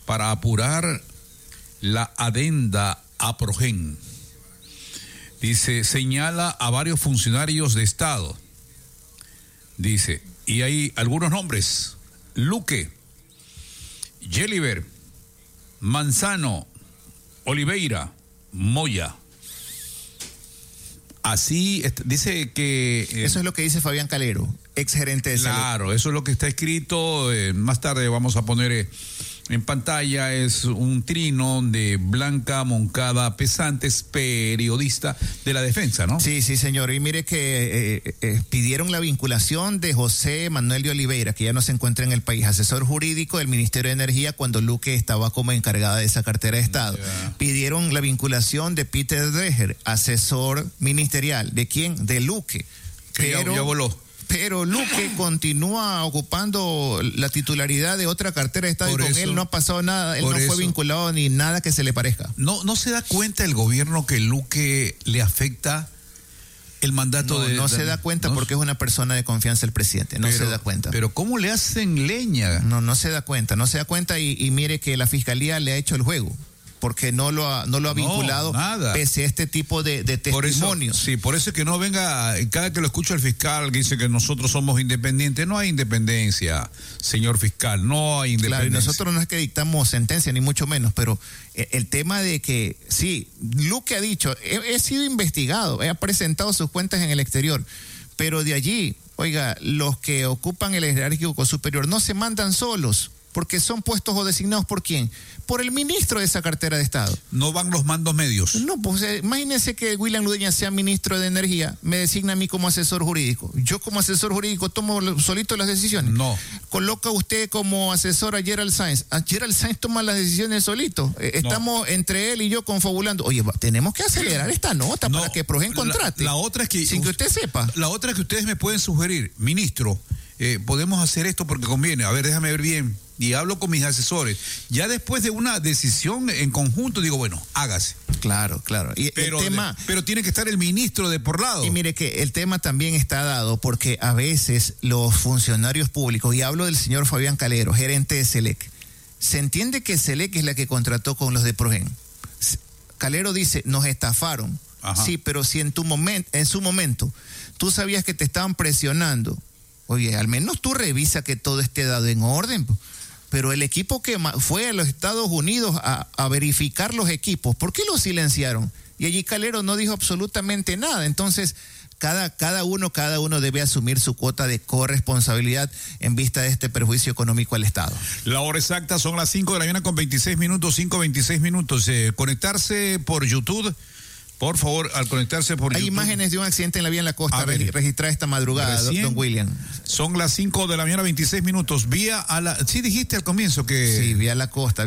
para apurar la adenda a Progen. Dice, señala a varios funcionarios de Estado. Dice, y hay algunos nombres: Luque, Yeliver, Manzano, Oliveira, Moya. Así dice que... eso es lo que dice Fabián Calero, ex gerente de salud. Claro, eso es lo que está escrito. Más tarde vamos a poner en pantalla. Es un trino de Blanca Moncada Pesantes, periodista de la defensa, ¿no? Sí, sí, señor. Y mire que pidieron la vinculación de José Manuel de Oliveira, que ya no se encuentra en el país, asesor jurídico del Ministerio de Energía cuando Luque estaba como encargada de esa cartera de Estado. Pidieron la vinculación de Peter Dreher, asesor ministerial. ¿De quién? De Luque. Pero ya voló. Pero Luque continúa ocupando la titularidad de otra cartera de Estado y con él no ha pasado nada. Él no fue vinculado ni nada que se le parezca. ¿No se da cuenta el gobierno que Luque le afecta el mandato de... No se da cuenta porque es una persona de confianza del presidente. Se da cuenta. Pero ¿cómo le hacen leña? No se da cuenta. No se da cuenta y mire que la fiscalía le ha hecho el juego, porque no lo ha vinculado nada, pese a este tipo de testimonios. Por eso es que no venga, cada que lo escucha el fiscal que dice que nosotros somos independientes. No hay independencia, señor fiscal, no hay independencia. Claro, y nosotros no es que dictamos sentencia, ni mucho menos, pero el tema de que, sí, Luque ha dicho, he sido investigado, he presentado sus cuentas en el exterior, pero de allí, oiga, los que ocupan el jerárquico superior no se mandan solos, porque son puestos o designados ¿por quién? Por el ministro de esa cartera de Estado. ¿No van los mandos medios? No, pues imagínense que William Ludeña sea ministro de Energía, me designa a mí como asesor jurídico. Yo como asesor jurídico tomo solito las decisiones. No. Coloca usted como asesor a Gerald Sainz. A Gerald Sainz toma las decisiones solito. Estamos entre él y yo confabulando. Oye, tenemos que acelerar esta nota para que Progen contrate. La otra es que... sin que usted sepa. La otra es que ustedes me pueden sugerir, ministro, podemos hacer esto porque conviene. A ver, déjame ver bien. Y hablo con mis asesores. Ya después de una decisión en conjunto, digo, bueno, hágase. Claro. Y pero tiene que estar el ministro de por lado. Y mire que el tema también está dado porque a veces los funcionarios públicos, y hablo del señor Fabián Calero, gerente de SELEC, se entiende que SELEC es la que contrató con los de Progen. Calero dice, nos estafaron. Ajá. Sí, pero si en su momento tú sabías que te estaban presionando, oye, al menos tú revisa que todo esté dado en orden. Pero el equipo que fue a los Estados Unidos a verificar los equipos, ¿por qué los silenciaron? Y allí Calero no dijo absolutamente nada. Entonces, cada uno debe asumir su cuota de corresponsabilidad en vista de este perjuicio económico al Estado. La hora exacta son las 5 de la mañana con 26 minutos, 5:26 minutos. Conectarse por YouTube. Por favor, al conectarse por YouTube. Hay imágenes de un accidente en la vía en la costa registrada esta madrugada, don William. Son las 5 de la mañana, 26 minutos. Sí dijiste al comienzo que... Sí, vía la costa.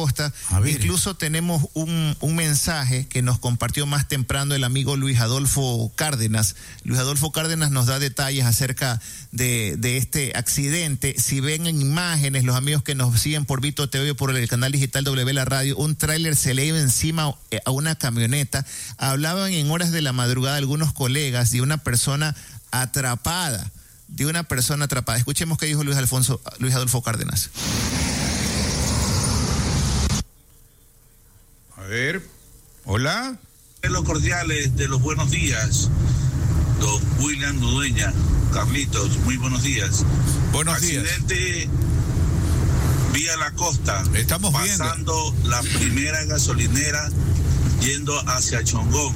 Incluso tenemos un mensaje que nos compartió más temprano el amigo Luis Adolfo Cárdenas. Luis Adolfo Cárdenas nos da detalles acerca de este accidente. Si ven en imágenes, los amigos que nos siguen por Vito TV o por el canal digital W La Radio, un tráiler se le iba encima a una camioneta. Hablaban en horas de la madrugada algunos colegas de una persona atrapada. Escuchemos qué dijo Luis Adolfo Cárdenas. A ver, hola. Los cordiales de los buenos días, don William Ludeña, Carlitos, muy buenos días. Buenos días. Accidente vía la costa. Estamos pasando la primera gasolinera yendo hacia Chongón.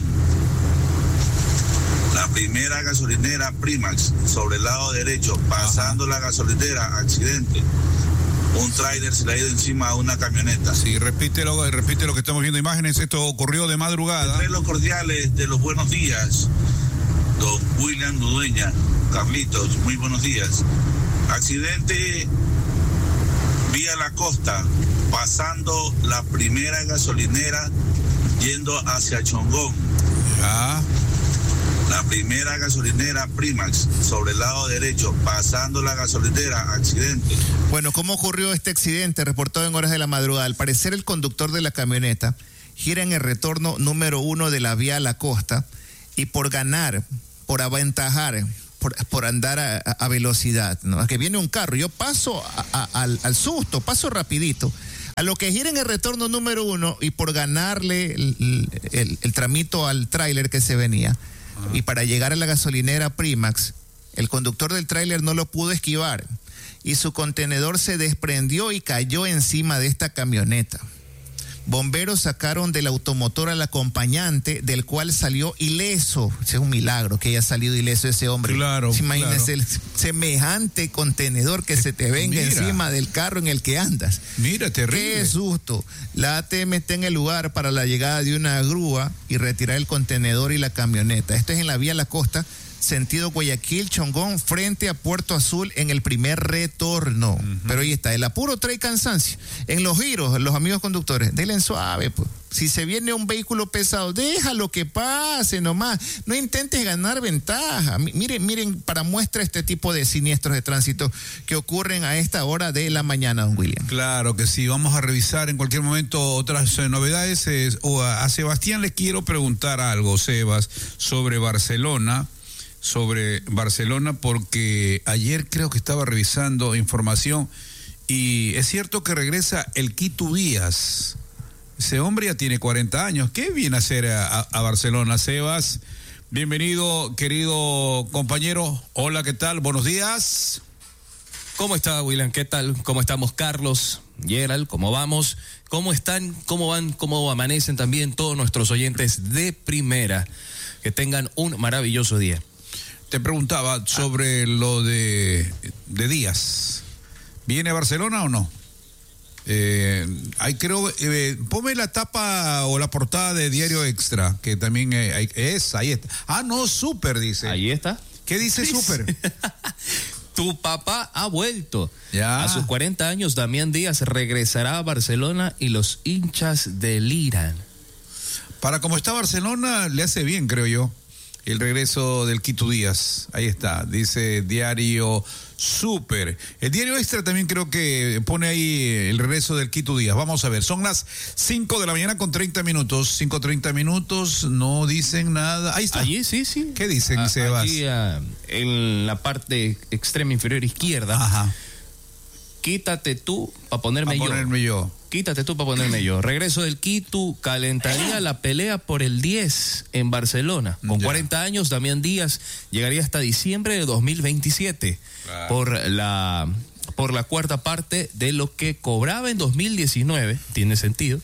La primera gasolinera Primax sobre el lado derecho, pasando la gasolinera, accidente. Un tráiler se le ha ido encima a una camioneta. Sí, repite lo que estamos viendo imágenes. Esto ocurrió de madrugada. Los cordiales de los buenos días, don William Ludeña, Carlitos, muy buenos días. Accidente vía la costa, pasando la primera gasolinera yendo hacia Chongón. La primera gasolinera Primax sobre el lado derecho, pasando la gasolinera, accidente. Bueno, ¿cómo ocurrió este accidente reportado en horas de la madrugada? Al parecer el conductor de la camioneta gira en el retorno número 1 de la vía a la costa y por ganar, por aventajar, por andar a velocidad, ¿no? Que viene un carro, yo paso al susto, paso rapidito. A lo que gira en el retorno número 1 y por ganarle el tramito al tráiler que se venía, y para llegar a la gasolinera Primax, el conductor del tráiler no lo pudo esquivar y su contenedor se desprendió y cayó encima de esta camioneta. Bomberos sacaron del automotor al acompañante, del cual salió ileso. Es un milagro que haya salido ileso ese hombre. Claro. Imagínese el semejante contenedor que se te venga encima del carro en el que andas. Mira, terrible. Qué susto. La ATM está en el lugar para la llegada de una grúa y retirar el contenedor y la camioneta. Esto es en la vía La Costa, sentido Guayaquil, Chongón, frente a Puerto Azul en el primer retorno. Pero ahí está, el apuro trae cansancio. En los giros, los amigos conductores, denle suave, pues. Si se viene un vehículo pesado, déjalo que pase nomás. No intentes ganar ventaja. Miren, para muestra este tipo de siniestros de tránsito que ocurren a esta hora de la mañana, don William. Claro que sí, vamos a revisar en cualquier momento otras novedades. A Sebastián le quiero preguntar algo, Sebas, sobre Barcelona, porque ayer creo que estaba revisando información y es cierto que regresa el Quito Díaz. Ese hombre ya tiene 40 años. ¿Qué viene a hacer a Barcelona, Sebas? Bienvenido, querido compañero. Hola, ¿qué tal? Buenos días. ¿Cómo está, William? ¿Qué tal? ¿Cómo estamos, Carlos? Gerald, ¿cómo vamos? ¿Cómo están? ¿Cómo van? ¿Cómo amanecen también todos nuestros oyentes de primera? Que tengan un maravilloso día. Te preguntaba sobre lo de Díaz. ¿Viene a Barcelona o no? Ponme la tapa o la portada de Diario Extra, que también ahí está. Ah, no, Súper dice. Ahí está. ¿Qué dice Súper? Tu papá ha vuelto. Ya. A sus 40 años, Damián Díaz regresará a Barcelona y los hinchas deliran. Para como está Barcelona, le hace bien, creo yo, el regreso del Quito Díaz. Ahí está, dice Diario Súper. El Diario Extra también creo que pone ahí el regreso del Quito Díaz. Vamos a ver, son las 5 de la mañana con 30 minutos. 5:30 minutos, no dicen nada. Ahí está. Allí, sí. ¿Qué dicen, Sebas? Allí, en la parte extrema inferior izquierda. Ajá. Quítate tú para ponerme yo. Quítate tú para ponerme yo. Regreso del Quito, calentaría la pelea por el 10 en Barcelona. Con 40 años, Damián Díaz llegaría hasta diciembre de 2027 claro. por la cuarta parte de lo que cobraba en 2019. Tiene sentido.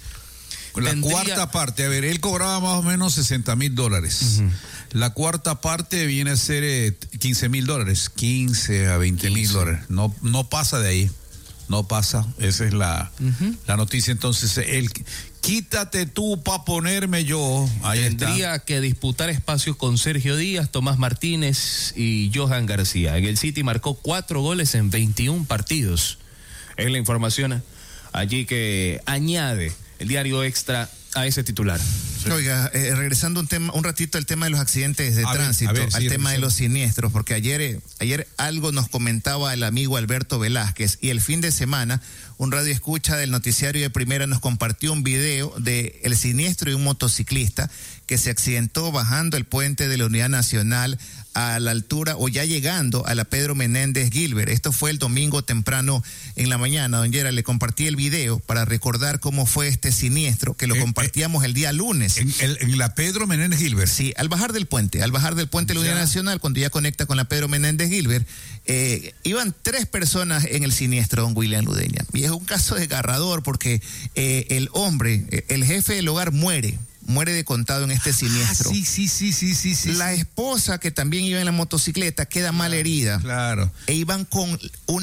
Cuarta parte, a ver, él cobraba más o menos $60,000. Uh-huh. La cuarta parte viene a ser $15,000, 15 a 20,000 dólares. No pasa de ahí. No pasa, esa es la noticia. Entonces, quítate tú para ponerme yo. Ahí tendría que disputar espacios con Sergio Díaz, Tomás Martínez y Johan García. En el City marcó 4 goles en 21 partidos. Es la información allí que añade el Diario Extra a ese titular. Sí. Oiga, regresando un ratito al tema de los accidentes de tránsito, al tema de los siniestros, porque ayer algo nos comentaba el amigo Alberto Velázquez, y el fin de semana un radioescucha del noticiario de Primera nos compartió un video de el siniestro de un motociclista que se accidentó bajando el puente de la Unidad Nacional a la altura o ya llegando a la Pedro Menéndez Gilbert. Esto fue el domingo temprano en la mañana. Don Gerald, le compartí el video para recordar cómo fue este siniestro, que lo compartíamos el día lunes. En la Pedro Menéndez Gilbert. Sí, al bajar del puente de la Unidad Nacional, cuando ya conecta con la Pedro Menéndez Gilbert, iban 3 personas en el siniestro, don William Ludeña. Y es un caso desgarrador porque el hombre, el jefe del hogar muere de contado en este siniestro. Sí. La esposa, que también iba en la motocicleta, queda mal herida. Claro. E iban con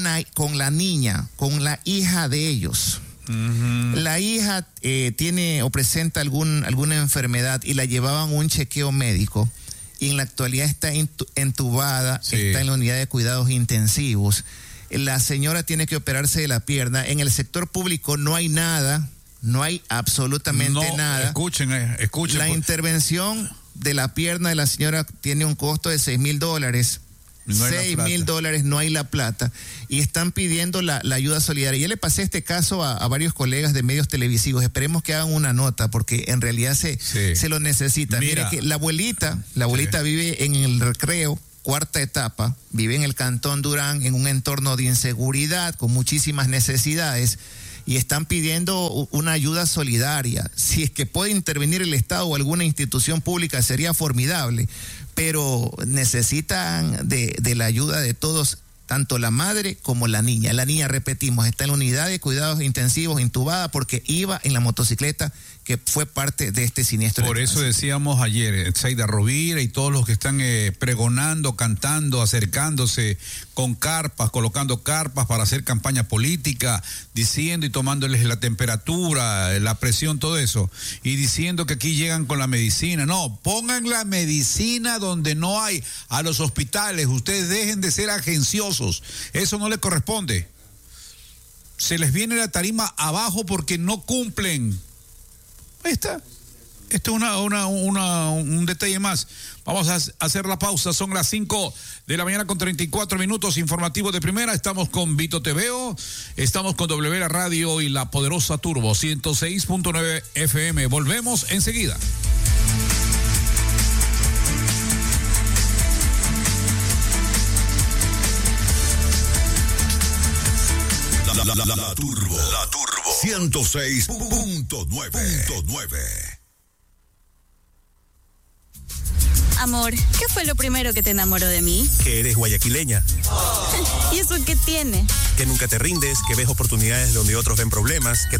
la niña, con la hija de ellos. Uh-huh. La hija tiene o presenta alguna enfermedad y la llevaban a un chequeo médico. Y en la actualidad está entubada, está en la unidad de cuidados intensivos. La señora tiene que operarse de la pierna. En el sector público no hay nada. No hay absolutamente nada. Escuchen. La intervención de la pierna de la señora tiene un costo de $6,000. No $6,000, no hay la plata. Y están pidiendo la ayuda solidaria. Yo le pasé este caso a varios colegas de medios televisivos. Esperemos que hagan una nota, porque en realidad se lo necesita. Mire que la abuelita vive en el Recreo, cuarta etapa, vive en el Cantón Durán, en un entorno de inseguridad, con muchísimas necesidades. y están pidiendo una ayuda solidaria. Si es que puede intervenir el Estado o alguna institución pública sería formidable, pero necesitan de la ayuda de todos, tanto la madre como la niña. La niña, repetimos, está en la unidad de cuidados intensivos, intubada, porque iba en la motocicleta que fue parte de este siniestro. Por eso decíamos ayer, Zaida Rovira y todos los que están pregonando, cantando, acercándose con carpas, colocando carpas para hacer campaña política, diciendo y tomándoles la temperatura, la presión, todo eso, y diciendo que aquí llegan con la medicina. No, pongan la medicina donde no hay, a los hospitales. Ustedes dejen de ser agenciosos, eso no les corresponde. Se les viene la tarima abajo porque no cumplen. Ahí está. Esto es un detalle más. Vamos a hacer la pausa. Son las 5 de la mañana con 34 minutos. Informativo de primera. Estamos con Vito Teveo. Estamos con W La Radio y la poderosa Turbo 106.9 FM. Volvemos enseguida. La Turbo 106.9. Amor, ¿qué fue lo primero que te enamoró de mí? Que eres guayaquileña. ¿Y eso qué tiene? Que nunca te rindes, que ves oportunidades donde otros ven problemas, que